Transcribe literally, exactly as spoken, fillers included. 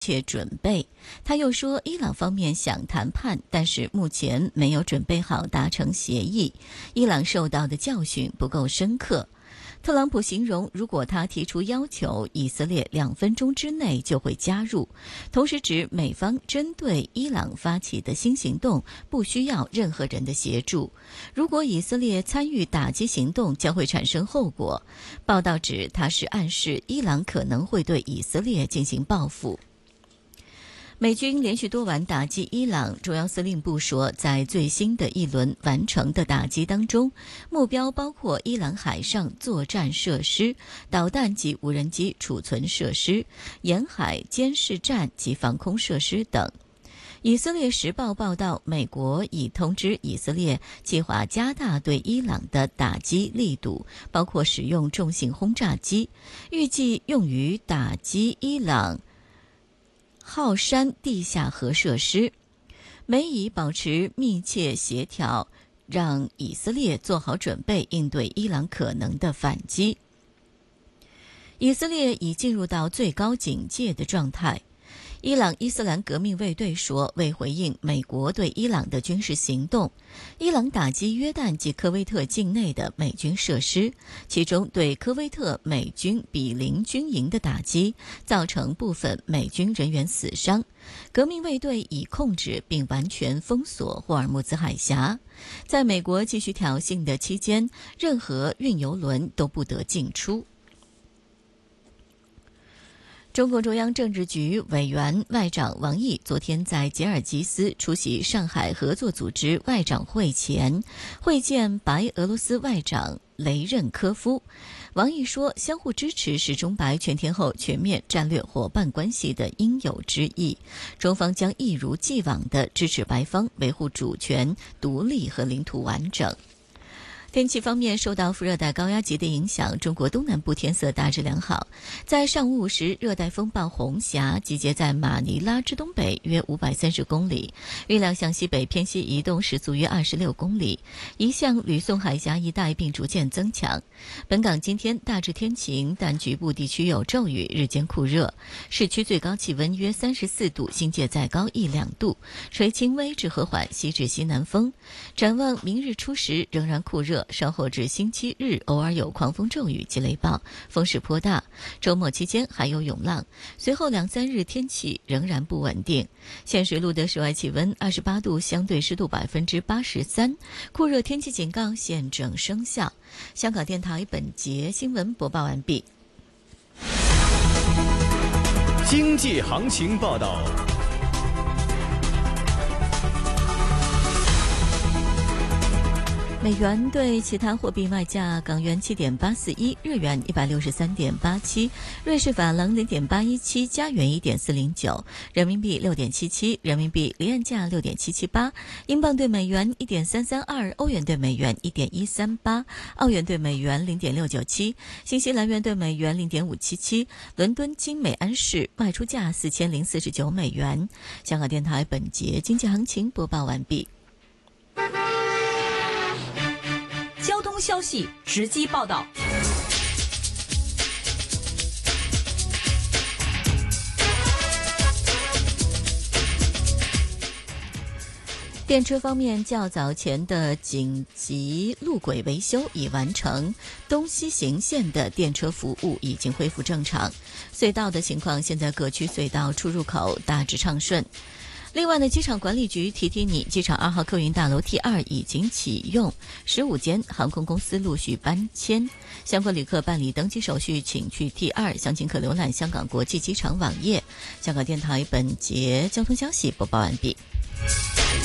切准备。他又说，伊朗方面想谈判，但是目前没有准备好达成协议。伊朗受到的教训不够深刻。特朗普形容，如果他提出要求，以色列两分钟之内就会加入，同时指美方针对伊朗发起的新行动不需要任何人的协助。如果以色列参与打击行动，将会产生后果。报道指他是暗示伊朗可能会对以色列进行报复。美军连续多晚打击伊朗，中央司令部说，在最新的一轮完成的打击当中，目标包括伊朗海上作战设施、导弹及无人机储存设施、沿海监视站及防空设施等。以色列时报报道，美国已通知以色列计划加大对伊朗的打击力度，包括使用重型轰炸机，预计用于打击伊朗浩山地下核设施。美以保持密切协调，让以色列做好准备应对伊朗可能的反击。以色列已进入到最高警戒的状态。伊朗伊斯兰革命卫队说，为回应美国对伊朗的军事行动，伊朗打击约旦及科威特境内的美军设施，其中对科威特美军比邻军营的打击，造成部分美军人员死伤。革命卫队已控制并完全封锁霍尔木兹海峡。在美国继续挑衅的期间，任何运油轮都不得进出。中共中央政治局委员外长王毅昨天在吉尔吉斯出席上海合作组织外长会前，会见白俄罗斯外长雷任科夫。王毅说，相互支持是中白全天候全面战略伙伴关系的应有之义，中方将一如既往地支持白方维护主权、独立和领土完整。天气方面，受到副热带高压级的影响，中国东南部天色大致良好。在上午五时，热带风暴红霞集结在马尼拉之东北约五百三十公里，预料向西北偏西移动，时速约二十六公里，移向吕宋海峡一带并逐渐增强。本港今天大致天晴，但局部地区有骤雨，日间酷热。市区最高气温约三十四度，新界再高一两度，吹轻微至和缓西至西南风。展望明日初时仍然酷热，稍后至星期日偶尔有狂风骤雨及雷暴，风势颇大。周末期间还有涌浪，随后两三日天气仍然不稳定。现时录得室外气温二十八度，相对湿度百分之八十三，酷热天气警告现正生效。香港电台本节新闻播报完毕。 经济行情报道。 美元对其他货币卖价：港元七点八四一，日元一百六十三点八七，瑞士法郎零点八一七，加元一点四零九，人民币六点七七，人民币离岸价六点七七八，英镑对美元一点三三二，欧元对美元一点一三八，澳元对美元零点六九七，新西兰元对美元零点五七七。伦敦金美安市卖出价四千零四十九美元。香港电台本节经济行情播报完毕。 交通消息直击报道。 电车方面，较早前的紧急路轨维修已完成，东西行线的电车服务已经恢复正常。隧道的情况，现在各区隧道出入口大致畅顺。另外呢，机场管理局提提你，机场二号客运大楼 T 二 已经启用，十五间航空公司陆续搬迁，相关旅客办理登机手续请去 T 二， 详情可浏览香港国际机场网页。香港电台本节交通消息播报完毕。